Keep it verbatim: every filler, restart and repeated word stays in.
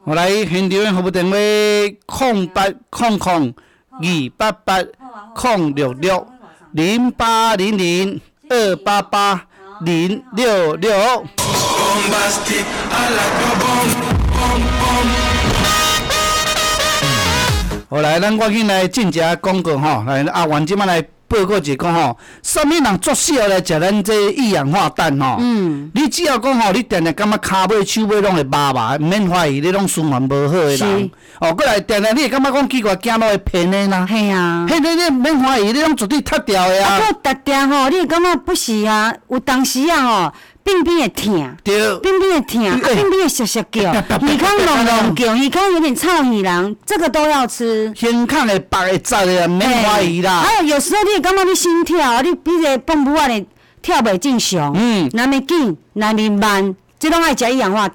我来现场的服务电话：零八空空二八八零六六零八零零二八八零六六。好来，咱赶紧来进一下广告吼，来阿元即摆来报告一个吼，啥物人作适合来食咱这一氧化氮吼？嗯，你只要讲吼，你定定感觉骹尾、手尾拢会麻麻，免怀疑你拢循环无好的人。哦，过来定定你会感觉讲奇怪，走路会偏的啦。 系啊， 迄你你免怀疑，你拢绝对脱掉的啊。 啊，我逐定吼，你会感觉不是啊？有当时啊吼。冰冰会痛， 对， 冰冰会痛，啊，冰冰会涩涩叫，耳孔隆隆叫，耳孔有点臭耳囊，这个都要吃。 胸腔会白会窄的，免怀疑啦。 还有有时候你会感觉你心跳，你比个蹦不完的跳袂正常，嗯，若咪紧，若咪慢，这拢爱食一氧化